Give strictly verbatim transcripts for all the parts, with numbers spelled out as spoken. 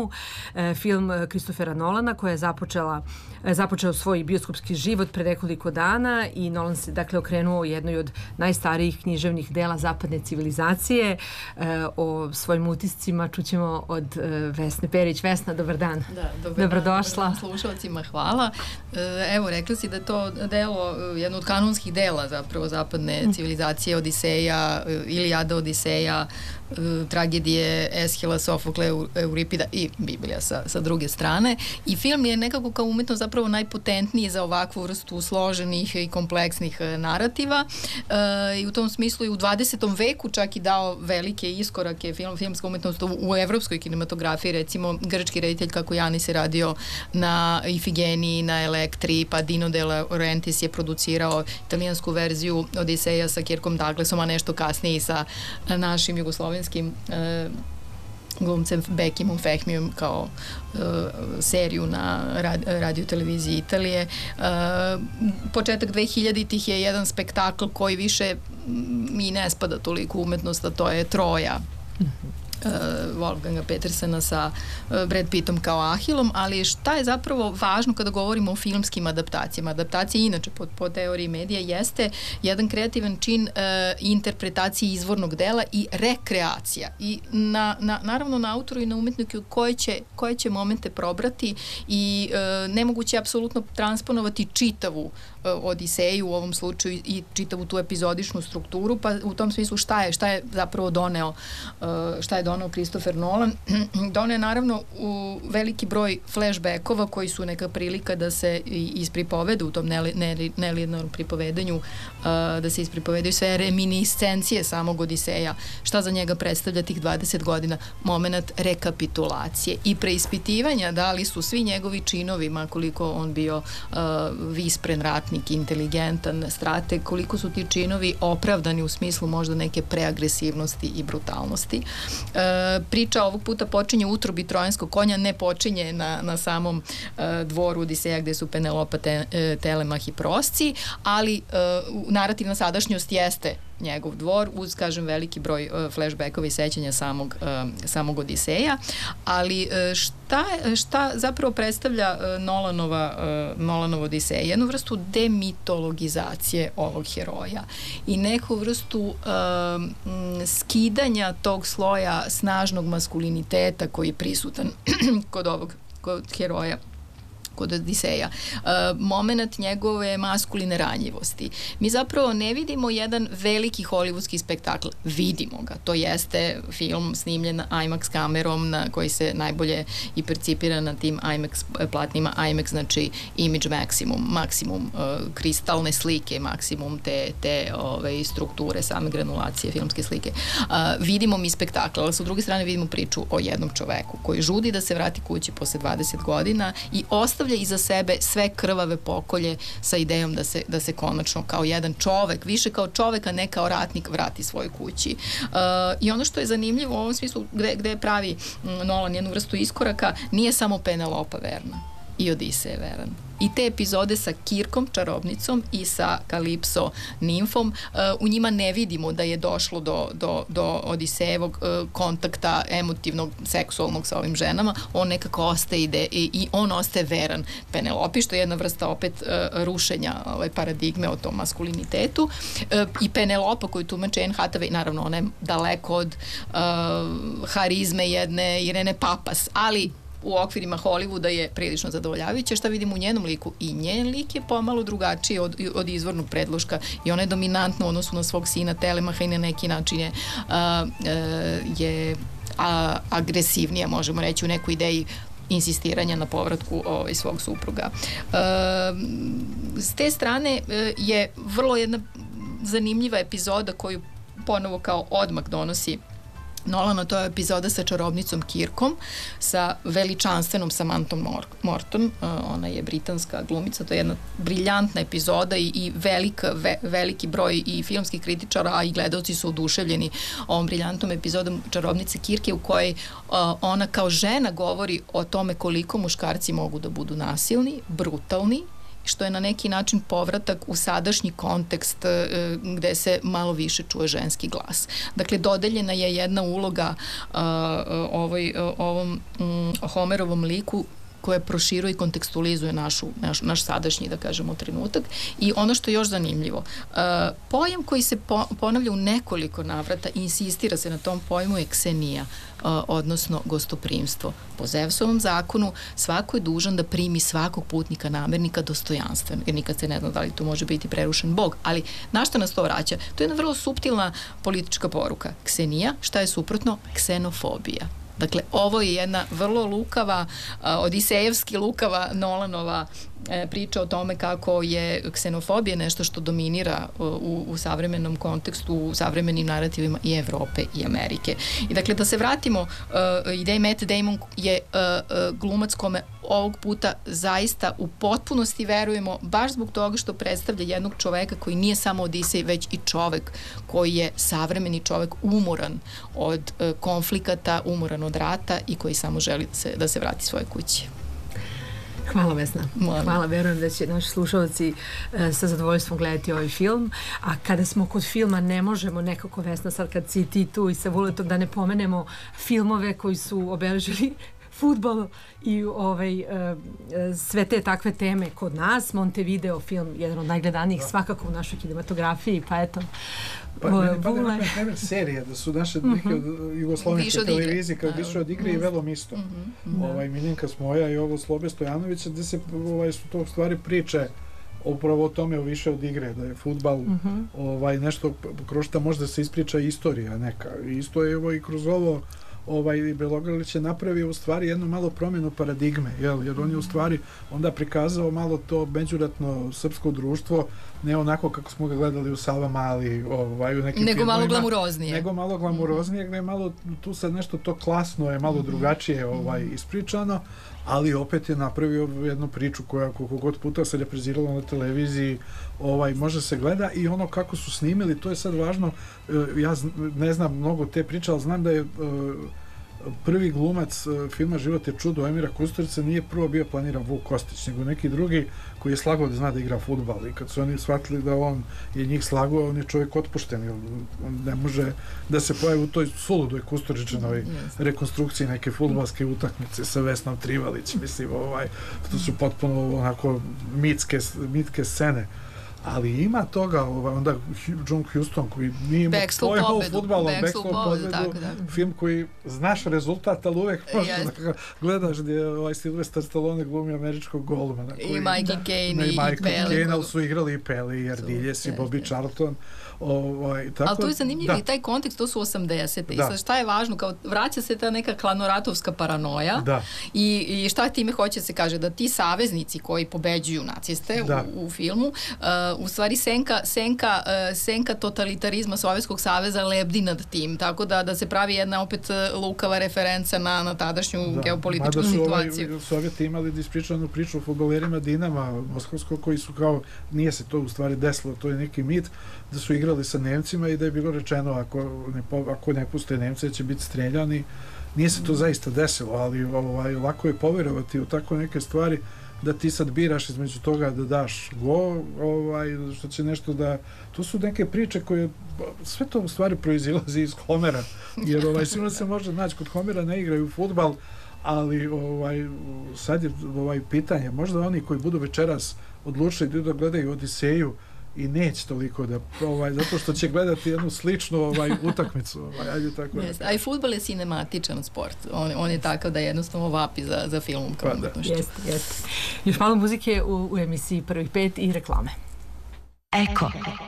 filmu. E, film Christophera Nolana koja je započela, e, započeo svoj bioskopski život pre nekoliko dana i Nolan se dakle okrenuo jednoj od najstarijih književnih dela zapadne civilizacije. E, o svojim utiscima čućemo od e, Vesne Perić. Vesna, dobar dan. Da, dobar Dobrodošla. Dan, slušalcima, hvala. E, evo, rekla si da je to delo, jedno od kanonskih dela zapravo zapadne civilizacije, Odiseja, Ilijada, Odiseja, tragedije Eshila, Sofokle, Euripida i Biblija sa, sa druge strane. I film je nekako kao umetno zapravo najpotentniji za ovakvu vrstu složenih i kompleksnih narativa. E, i u tom smislu i u dvadesetom veku čak i dao velike iskorake film, filmska umetnost u, u evropskoj kinematografiji. Recimo, grčki reditelj kako Janis je radio na Ifigeniji, na Elektri, pa Dino de Laurentiis je producirao italijansku verziju Odiseja sa Kirkom Douglasom, a nešto kasnije i sa našim jugoslovenskim e, glumcem Bekimom Fehmijom kao e, seriju na rad, radio televiziji Italije. E, početak dvehiljaditih je jedan spektakl koji više mi ne spada toliko umetnost, a to je Troja. Wolfganga Petersena sa Brad Pittom kao Ahilom, ali šta je zapravo važno kada govorimo o filmskim adaptacijama? Adaptacija inače po, po teoriji medija jeste jedan kreativan čin e, interpretacije izvornog dela i rekreacija. I na, na, naravno na autoru i na umetniku koje će, koje će momente probrati i e, nemoguće je apsolutno transponovati čitavu e, Odiseju u ovom slučaju i čitavu tu epizodičnu strukturu, pa u tom smislu šta je, šta je zapravo doneo e, šta je doneo Christopher Nolan. Doneo je naravno u veliki broj flashbackova koji su neka prilika da se ispripovedu u tom nelijednom pripovedanju, da se ispripovedaju sve reminiscencije samog Odiseja, šta za njega predstavlja tih dvadeset godina, moment rekapitulacije i preispitivanja da li su svi njegovi činovi, ma koliko on bio uh, vispren ratnik, inteligentan, strateg, koliko su ti činovi opravdani u smislu možda neke preagresivnosti i brutalnosti. E, priča ovog puta počinje u utrobi trojanskog konja, ne počinje na, na samom e, dvoru Odiseja gde su Penelopa, te, e, Telemah i Prosci, ali e, narativna sadašnjost jeste njegov dvor uz, kažem, veliki broj uh, flashbackova i sećanja samog, uh, samog Odiseja, ali uh, šta, šta zapravo predstavlja uh, Nolanova, uh, Nolanova Odiseja? Jednu vrstu demitologizacije ovog heroja i neku vrstu uh, m, skidanja tog sloja snažnog maskuliniteta koji je prisutan kod ovog kod heroja kod Odiseja, uh, moment njegove maskuline ranjivosti. Mi zapravo ne vidimo jedan veliki hollywoodski spektakl, vidimo ga. To jeste film snimljen IMAX kamerom na koji se najbolje i percipira na tim IMAX platnima. IMAX znači image maximum, maksimum uh, kristalne slike, maksimum te, te ove, strukture, same granulacije filmske slike. Uh, vidimo mi spektakl, ali sa druge strane vidimo priču o jednom čoveku koji žudi da se vrati kući posle dvadeset godina i ostavlja iza sebe sve krvave pokolje sa idejom da se, da se konačno kao jedan čovek, više kao čovek, a ne kao ratnik, vrati svojoj kući. Uh, I ono što je zanimljivo u ovom smislu gde, gde pravi Nolan jednu vrstu iskoraka, nije samo Penelopa verna i Odisej veran. I te epizode sa Kirkom, čarobnicom, i sa Kalipso, nimfom, uh, u njima ne vidimo da je došlo do, do, do Odisejevog uh, kontakta emotivnog, seksualnog sa ovim ženama. On nekako ostaje ide, i, i on ostaje veran Penelopi, što je jedna vrsta opet uh, rušenja ovaj, paradigme o tom maskulinitetu. Uh, I Penelopa koju tumače Anne Hathaway, naravno ona je daleko od uh, harizme jedne Irene Papas, ali u okvirima Hollywooda je prilično zadovoljavajuće. Šta vidimo u njenom liku? I njen lik je pomalo drugačiji od, od izvornog predloška i ona je dominantna u odnosu na svog sina Telemaha i na neki način je, a, a, je a, agresivnija, možemo reći, u nekoj ideji insistiranja na povratku ovaj, svog supruga. A, s te strane je vrlo jedna zanimljiva epizoda koju ponovo kao odmak donosi Nolana, to je epizoda sa čarobnicom Kirkom, sa veličanstvenom Samanthom Morton, uh, ona je britanska glumica, to je jedna briljantna epizoda i, i velika, ve, veliki broj i filmskih kritičara, a i gledalci su oduševljeni ovom briljantnom epizodom čarobnice Kirke u kojoj uh, ona kao žena govori o tome koliko muškarci mogu da budu nasilni, brutalni što je na neki način povratak u sadašnji kontekst e, gde se malo više čuje ženski glas. Dakle, dodeljena je jedna uloga a, ovoj, ovom m, Homerovom liku koja proširuje i kontekstualizuje našu, naš, naš sadašnji, da kažemo, trenutak. I ono što je još zanimljivo, uh, pojam koji se po, ponavlja u nekoliko navrata i insistira se na tom pojmu je ksenija, uh, odnosno gostoprimstvo. Po Zevsovom zakonu svako je dužan da primi svakog putnika namernika dostojanstveno, jer nikad se ne zna da li tu može biti prerušen Bog. Ali na što nas to vraća? To je jedna vrlo suptilna politička poruka. Ksenija, šta je suprotno? Ksenofobija. Dakle, ovo je jedna vrlo lukava, odisejevski lukava Nolanova e, priča o tome kako je ksenofobija nešto što dominira u, u savremenom kontekstu, u savremenim narativima i Evrope i Amerike. I dakle, da se vratimo, uh, ideja Matt Damon je uh, uh, glumac kome ovog puta zaista u potpunosti verujemo, baš zbog toga što predstavlja jednog čoveka koji nije samo Odisej, već i čovek koji je savremeni čovek, umoran od uh, konflikata, umoran od rata i koji samo želi da se, da se vrati svoje kući. Hvala, Vesna. Moram. Hvala, verujem da će naši slušalci e, sa zadovoljstvom gledati ovaj film. A kada smo kod filma, ne možemo nekako, Vesna, sad kad si ti tu i sa Vuletom, da ne pomenemo filmove koji su obeležili fudbal i ovaj, e, sve te takve teme kod nas. Montevideo film, jedan od najgledanijih svakako u našoj kinematografiji, pa eto, Pa meni pada na primjer serije, da su naše neke od jugoslovenske televizije kao više od igre i Velom isto. Ovaj, Miljenka Smoja i ovo Slobe Stojanovića, gde se ovaj, su to u stvari priče upravo o tome više od igre, da je fudbal ovaj, nešto kroz šta možda se ispriča istorija neka. Isto je evo i kroz ovo ovaj Belogrlić je napravio u stvari jednu malo promjenu paradigme, jel? Jer on je u stvari onda prikazao malo to međuratno srpsko društvo, ne onako kako smo ga gledali u Savamali, ovaj, u nekim nego filmovima, malo glamuroznije. Nego malo glamuroznije, gde je malo tu sad nešto to klasno je malo drugačije ovaj, ispričano, ali opet je napravio jednu priču koja koliko god puta se reprizirala na televiziji, ovaj, može se gleda i ono kako su snimili, to je sad važno, ja ne znam mnogo te priče, ali znam da je prvi glumac filma Život je čudo Emira Kusturice nije prvo bio planiran Vuk Kostić, nego neki drugi koji je slagao da zna da igra fudbal i kad su oni shvatili da on je njih slagao, on je čovjek otpušten, on ne može da se pojavi u toj suludoj Kusturičinovoj rekonstrukciji neke fudbalske utakmice sa Vesnom Trivalić, mislim, ovaj, to su potpuno onako mitske, mitske scene. Ali ima toga, ovaj, onda John Huston koji nije imao pojma u fudbalu, Backstop pobedu, film koji znaš rezultat, ali uvek možeš da gledaš gdje je ovaj Sylvester Stallone glumi američkog golmana. I Michael Caine i Michael Caine, ali su igrali i Pele i Ardiljes i Bobby Charlton. Ovaj, tako, ali to je zanimljivo da. I taj kontekst, to su osamdesete. I sad šta je važno, kao vraća se ta neka klanoratovska paranoja da. I, i šta time hoće se kaže, da ti saveznici koji pobeđuju naciste u, u filmu, uh, u stvari senka, senka, uh, senka totalitarizma Sovjetskog saveza lebdi nad tim, tako da, da se pravi jedna opet lukava referenca na, na tadašnju da. Geopolitičku Mada su situaciju. Ovaj, Sovjeti imali ispričanu priču o fudbalerima Dinama Moskovskog koji su kao, nije se to u stvari desilo, to je neki mit, da su igrali sa Nemcima i da je bilo rečeno ako ne, ako ne puste Nemce će biti streljani. Nije se to zaista desilo, ali ovaj, lako je poverovati u tako neke stvari da ti sad biraš između toga da daš go, ovaj, što će nešto da... To su neke priče koje... Sve to u stvari proizilazi iz Homera, jer ovaj, sigurno se može naći kod Homera, ne igraju fudbal, ali ovaj, sad je ovaj, pitanje, možda oni koji budu večeras odlučili da gledaju Odiseju i neće toliko da, ovaj, zato što će gledati jednu sličnu ovaj, utakmicu. Ovaj, ajde tako yes. A i fudbal je sinematičan sport. On, on je takav da jednostavno vapi za, za filmom kao umetnošću. Jeste, jeste. Još malo muzike u, u emisiji Prvih pet i reklame. Eko.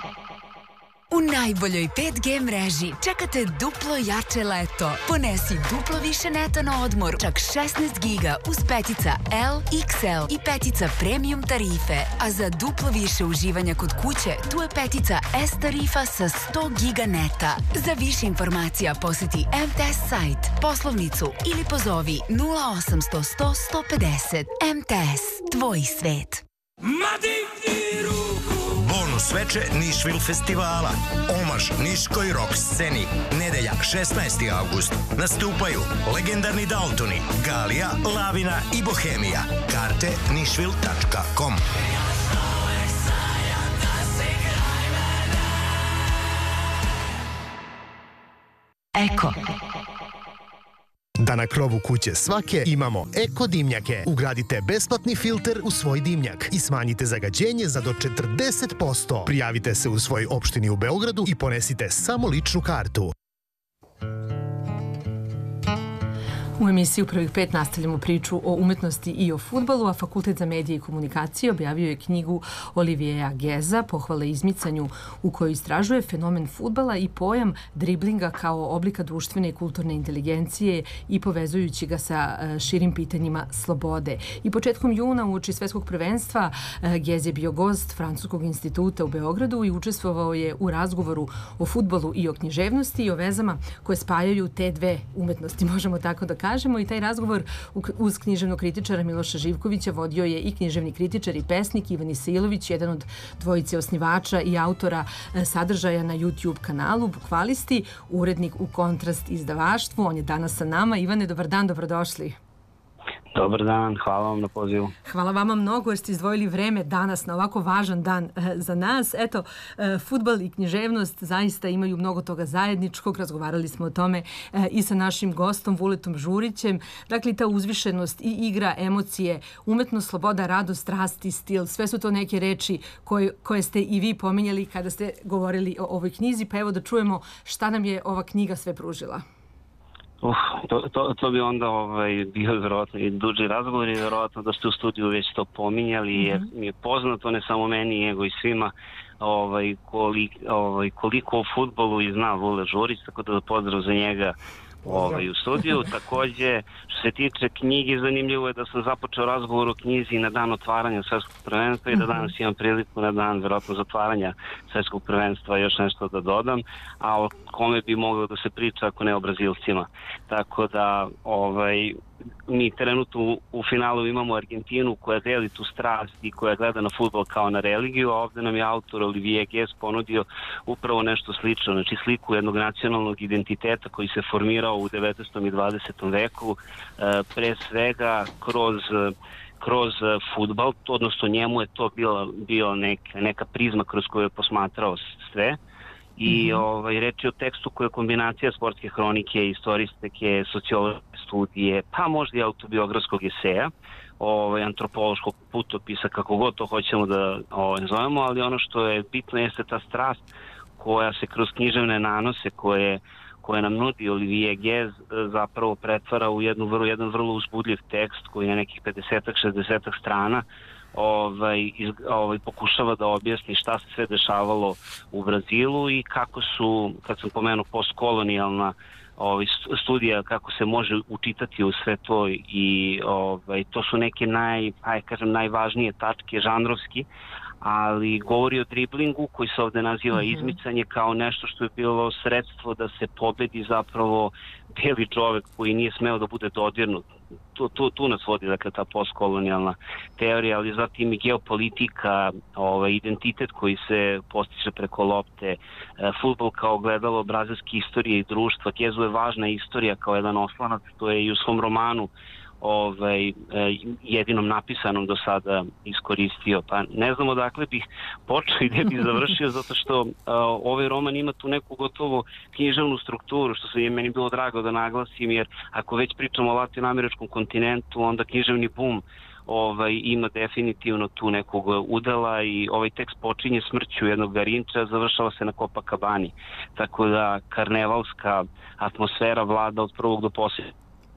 U najboljoj pet G mreži čekate duplo jače leto. Ponesi duplo više neta na odmor, čak šesnaest giga uz petica L, X L i petica premium tarife. A za duplo više uživanja kod kuće, tu je petica S tarifa sa sto giga neta. Za više informacija posjeti M T S sajt, poslovnicu ili pozovi nula osamsto sto sto pedeset. M T S, tvoj svet. Ma digni ruku! Bonus sveče Nišvil festivala. Omaž Niškoj rock sceni. Nedelja, šesnaesti avgust. Nastupaju legendarni Daltoni, Galija, Lavina i Bohemija. Karte nišvil tačka com. Eko. Da na krovu kuće svake imamo eko dimnjake. Ugradite besplatni filter u svoj dimnjak i smanjite zagađenje za do četrdeset posto. Prijavite se u svoj opštini u Beogradu i ponesite samo ličnu kartu. U emisiji u prvih pet nastavljamo priču o umetnosti i o fudbalu, a Fakultet za medije i komunikacije objavio je knjigu Oliviera Geza, Pohvale izmicanju, u kojoj istražuje fenomen fudbala i pojam driblinga kao oblika društvene i kulturne inteligencije i povezujući ga sa širim pitanjima slobode. I početkom juna uoči svetskog prvenstva Gez je bio gost Francuskog instituta u Beogradu i učestvovao je u razgovoru o fudbalu i o književnosti i o vezama koje spajaju te dve umetnosti, možemo tako da kažemo, i taj razgovor uz književnog kritičara Miloša Živkovića vodio je i književni kritičar i pesnik Ivan Isilović, jedan od dvojice osnivača i autora sadržaja na YouTube kanalu Bukvalisti, urednik u Kontrast izdavaštvu. On je danas sa nama. Ivane, dobar dan, dobrodošli. Dobar dan, hvala vam na pozivu. Hvala vama mnogo jer ste izdvojili vreme danas na ovako važan dan za nas. Eto, fudbal i književnost zaista imaju mnogo toga zajedničkog. Razgovarali smo o tome i sa našim gostom Vuletom Žurićem. Dakle, ta uzvišenost i igra, emocije, umetnost, sloboda, radost, strast i stil, sve su to neke reči koje, koje ste i vi pominjali kada ste govorili o ovoj knjizi. Pa evo da čujemo šta nam je ova knjiga sve pružila. Uf, to, to, to bi onda ovaj, bio vjerojatno i duži razgovor i vjerojatno da ste u studiju već to pominjali, jer mi je poznato ne samo meni nego i svima ovaj, kolik, ovaj, koliko o fudbalu i zna Vule Žurić, tako da pozdrav za njega ovaj, u studiju. Također, što se tiče knjige, zanimljivo je da sam započeo razgovor o knjizi na dan otvaranja svetskog prvenstva i da danas imam priliku na dan vjerojatno zatvaranja svetskog prvenstva još nešto da dodam, a o kome bi moglo da se priča ako ne o Brazilcima. Tako da ovaj, mi trenutno u, u finalu imamo Argentinu koja deli tu strast i koja gleda na fudbal kao na religiju, a ovdje nam je autor Olivier Gez ponudio upravo nešto slično, znači sliku jednog nacionalnog identiteta koji se formirao u devetnaestom i dvadesetom veku, e, pre svega kroz kroz fudbal, odnosno njemu je to bila, bila neka, neka prizma kroz koju je posmatrao sve. I mm-hmm. ovaj, reč je o tekstu koja je kombinacija sportske hronike, istoristike, sociološke studije, pa možda i autobiografskog eseja, ovaj, antropološkog putopisa, kako god to hoćemo da ovaj, zovemo, ali ono što je bitno jeste ta strast koja se kroz književne nanose koje koje nam nudi Olivier Gez zapravo pretvara u jednu vrlo, jedan vrlo uzbudljiv tekst koji je nekih pedeset šezdeset strana, ovaj, iz, ovaj, pokušava da objasni šta se sve dešavalo u Brazilu i kako su, kad sam pomenuo postkolonijalna ovaj, studija, kako se može učitati u sve to i ovaj, to su neke naj, aj, kažem, najvažnije tačke žanrovski, ali govori o driblingu koji se ovdje naziva mm-hmm. izmicanje kao nešto što je bilo sredstvo da se pobedi zapravo beli čovjek koji nije smeo da bude dodirnut. Tu, tu, tu nas vodi dakle, ta postkolonijalna teorija, ali zatim i geopolitika, ovaj, identitet koji se postiže preko lopte, e, fudbal kao gledalo brazilske istorije i društva. Gezu je važna istorija kao jedan oslonac, to je i u svom romanu ovaj, jedinom napisanom do sada iskoristio. Pa ne znam odakle bih počeo i gdje bih završio, zato što uh, ovaj roman ima tu neku gotovo književnu strukturu, što se je meni bilo drago da naglasim, jer ako već pričamo o latinoameričkom kontinentu, onda književni bum ovaj, ima definitivno tu nekog udela i ovaj tekst počinje smrću jednog Garinča, završava se na Copacabani. Tako da karnevalska atmosfera vlada od prvog do posljednjeg.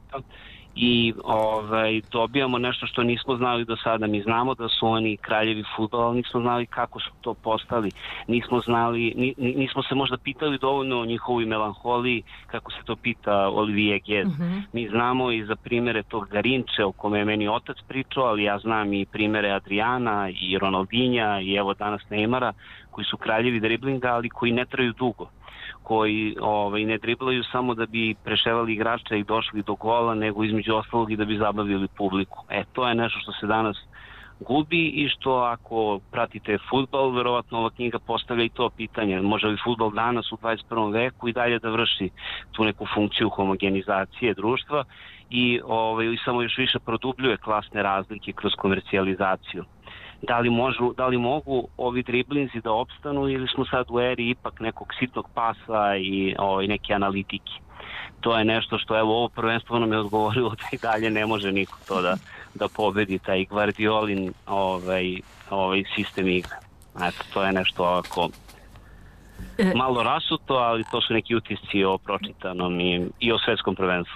I ovaj, dobijamo nešto što nismo znali do sada. Mi znamo da su oni kraljevi fudbala, ali nismo znali kako su to postali. Nismo znali, ni, nismo se možda pitali dovoljno o njihovoj melanholiji, kako se to pita Olivier Gez. Mm-hmm. Mi znamo i za primere tog Garinče, o kome je meni otac pričao, ali ja znam i primere Adriana i Ronaldinha i evo danas Neymara, koji su kraljevi driblinga, ali koji ne traju dugo, koji ovaj, ne driblaju samo da bi preševali igrača i došli do gola, nego između ostalog i da bi zabavili publiku. E, to je nešto što se danas gubi i što ako pratite fudbal, verovatno ova knjiga postavlja i to pitanje, može li fudbal danas u dvadeset prvom veku i dalje da vrši tu neku funkciju homogenizacije društva i ovaj, samo još više produbljuje klasne razlike kroz komercijalizaciju. Da li, možu, da li mogu ovi driblinzi da opstanu ili smo sad u eri ipak nekog sitnog pasa i ovaj, neke analitike. To je nešto što, evo, ovo prvenstveno mi je odgovorilo da i dalje ne može niko to da, da pobedi, taj Guardiolin ovaj, ovaj sistem igre. Eto, to je nešto ovako malo rasuto, ali to su neki utisci o pročitanom i, i o svetskom prvenstvu.